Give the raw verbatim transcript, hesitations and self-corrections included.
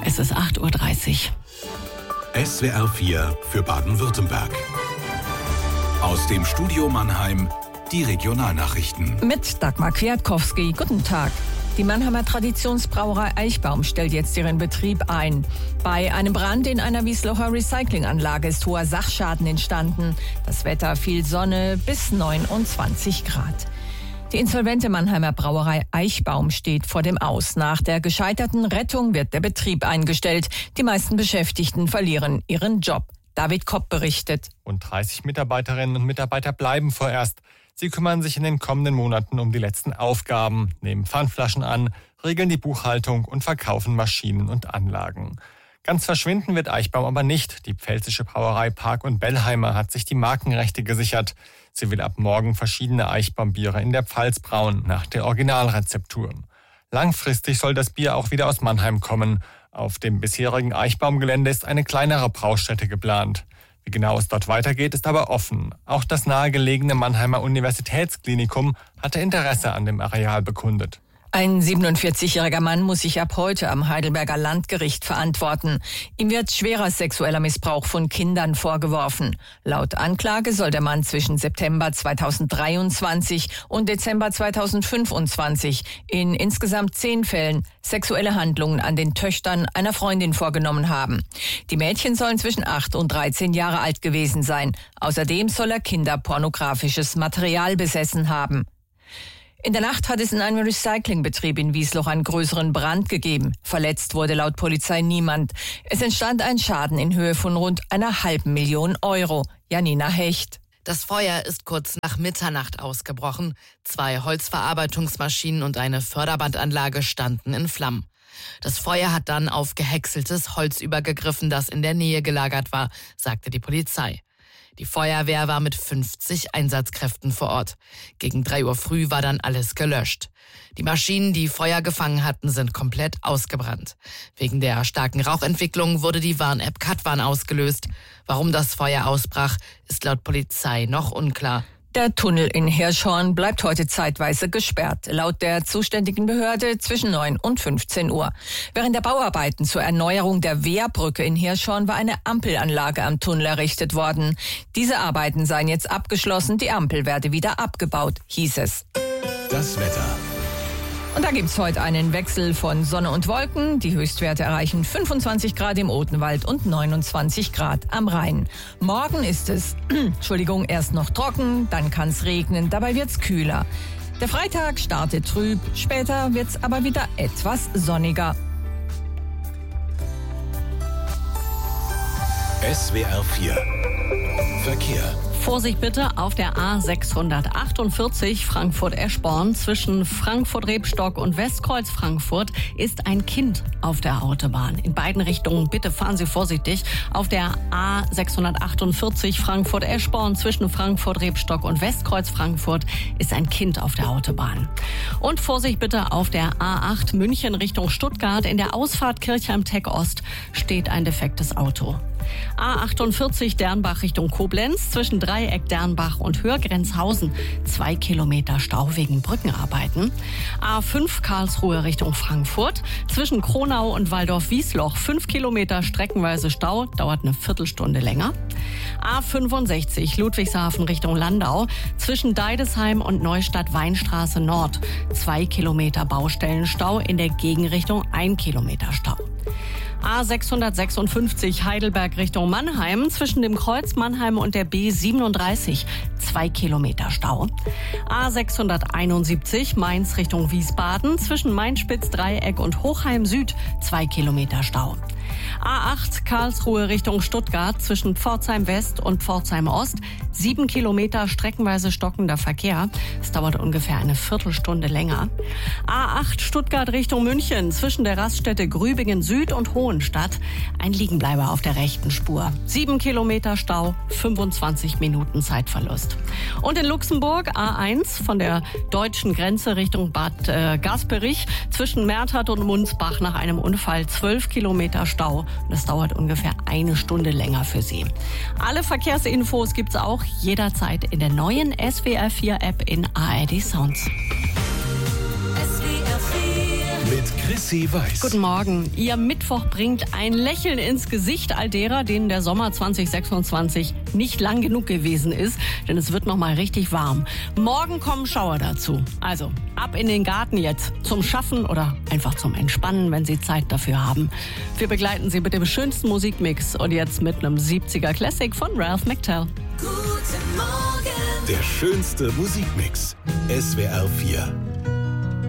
Es ist acht Uhr dreißig. S W R vier für Baden-Württemberg. Aus dem Studio Mannheim die Regionalnachrichten. Mit Dagmar Kwiatkowski. Guten Tag. Die Mannheimer Traditionsbrauerei Eichbaum stellt jetzt ihren Betrieb ein. Bei einem Brand in einer Wieslocher Recyclinganlage ist hoher Sachschaden entstanden. Das Wetter, viel Sonne bis neunundzwanzig Grad. Die insolvente Mannheimer Brauerei Eichbaum steht vor dem Aus. Nach der gescheiterten Rettung wird der Betrieb eingestellt. Die meisten Beschäftigten verlieren ihren Job. David Kopp berichtet. Rund dreißig Mitarbeiterinnen und Mitarbeiter bleiben vorerst. Sie kümmern sich in den kommenden Monaten um die letzten Aufgaben, nehmen Pfandflaschen an, regeln die Buchhaltung und verkaufen Maschinen und Anlagen. Ganz verschwinden wird Eichbaum aber nicht. Die pfälzische Brauerei Park und Bellheimer hat sich die Markenrechte gesichert. Sie will ab morgen verschiedene Eichbaumbiere in der Pfalz brauen, nach der Originalrezeptur. Langfristig soll das Bier auch wieder aus Mannheim kommen. Auf dem bisherigen Eichbaumgelände ist eine kleinere Braustätte geplant. Wie genau es dort weitergeht, ist aber offen. Auch das nahegelegene Mannheimer Universitätsklinikum hatte Interesse an dem Areal bekundet. Ein siebenundvierzigjähriger Mann muss sich ab heute am Heidelberger Landgericht verantworten. Ihm wird schwerer sexueller Missbrauch von Kindern vorgeworfen. Laut Anklage soll der Mann zwischen September zweitausenddreiundzwanzig und Dezember zweitausendfünfundzwanzig in insgesamt zehn Fällen sexuelle Handlungen an den Töchtern einer Freundin vorgenommen haben. Die Mädchen sollen zwischen acht und dreizehn Jahre alt gewesen sein. Außerdem soll er kinderpornografisches Material besessen haben. In der Nacht hat es in einem Recyclingbetrieb in Wiesloch einen größeren Brand gegeben. Verletzt wurde laut Polizei niemand. Es entstand ein Schaden in Höhe von rund einer halben Million Euro. Janina Hecht. Das Feuer ist kurz nach Mitternacht ausgebrochen. Zwei Holzverarbeitungsmaschinen und eine Förderbandanlage standen in Flammen. Das Feuer hat dann auf gehäckseltes Holz übergegriffen, das in der Nähe gelagert war, sagte die Polizei. Die Feuerwehr war mit fünfzig Einsatzkräften vor Ort. Gegen drei Uhr früh war dann alles gelöscht. Die Maschinen, die Feuer gefangen hatten, sind komplett ausgebrannt. Wegen der starken Rauchentwicklung wurde die Warn-App Katwarn ausgelöst. Warum das Feuer ausbrach, ist laut Polizei noch unklar. Der Tunnel in Hirschhorn bleibt heute zeitweise gesperrt, laut der zuständigen Behörde zwischen neun und fünfzehn Uhr. Während der Bauarbeiten zur Erneuerung der Wehrbrücke in Hirschhorn war eine Ampelanlage am Tunnel errichtet worden. Diese Arbeiten seien jetzt abgeschlossen, die Ampel werde wieder abgebaut, hieß es. Das Wetter. Und da gibt's heute einen Wechsel von Sonne und Wolken. Die Höchstwerte erreichen fünfundzwanzig Grad im Odenwald und neunundzwanzig Grad am Rhein. Morgen ist es, Entschuldigung, erst noch trocken, dann kann's regnen, dabei wird's kühler. Der Freitag startet trüb, später wird's aber wieder etwas sonniger. S W R vier Verkehr. Vorsicht bitte auf der A sechshundertachtundvierzig Frankfurt-Eschborn zwischen Frankfurt-Rebstock und Westkreuz-Frankfurt ist ein Kind auf der Autobahn. In beiden Richtungen bitte fahren Sie vorsichtig. Auf der A sechshundertachtundvierzig Frankfurt-Eschborn zwischen Frankfurt-Rebstock und Westkreuz-Frankfurt ist ein Kind auf der Autobahn. Und Vorsicht bitte auf der A acht München Richtung Stuttgart. In der Ausfahrt Kirchheim-Tech Ost steht ein defektes Auto. A achtundvierzig Dernbach Richtung Koblenz zwischen Dreieck Dernbach und Hörgrenzhausen zwei Kilometer Stau wegen Brückenarbeiten. A fünf Karlsruhe Richtung Frankfurt zwischen Kronau und Waldorf-Wiesloch fünf Kilometer streckenweise Stau, dauert eine Viertelstunde länger. A fünfundsechzig Ludwigshafen Richtung Landau zwischen Deidesheim und Neustadt-Weinstraße Nord zwei Kilometer Baustellenstau, in der Gegenrichtung ein Kilometer Stau. A sechshundertsechsundfünfzig Heidelberg Richtung Mannheim zwischen dem Kreuz Mannheim und der B siebenunddreißig zwei Kilometer Stau. A sechshunderteinundsiebzig Mainz Richtung Wiesbaden zwischen Mainspitz-Dreieck und Hochheim Süd zwei Kilometer Stau. A acht Karlsruhe Richtung Stuttgart zwischen Pforzheim West und Pforzheim Ost sieben Kilometer streckenweise stockender Verkehr. Es dauert ungefähr eine Viertelstunde länger. A acht Stuttgart Richtung München zwischen der Raststätte Grübingen Süd und Hohenstadt ein Liegenbleiber auf der rechten Spur. sieben Kilometer Stau, fünfundzwanzig Minuten Zeitverlust. Und in Luxemburg A eins von der deutschen Grenze Richtung Bad äh, Gasperich zwischen Mertert und Munsbach nach einem Unfall zwölf Kilometer Stau. Das dauert ungefähr eine Stunde länger für Sie. Alle Verkehrsinfos gibt's auch jederzeit in der neuen S W R vier App in A R D Sounds. Mit Chrissy Weiß. Guten Morgen. Ihr Mittwoch bringt ein Lächeln ins Gesicht all derer, denen der Sommer zwanzig sechsundzwanzig nicht lang genug gewesen ist, denn es wird noch mal richtig warm. Morgen kommen Schauer dazu. Also ab in den Garten jetzt zum Schaffen oder einfach zum Entspannen, wenn Sie Zeit dafür haben. Wir begleiten Sie mit dem schönsten Musikmix und jetzt mit einem siebziger Classic von Ralph McTell. Der schönste Musikmix. S W R vier.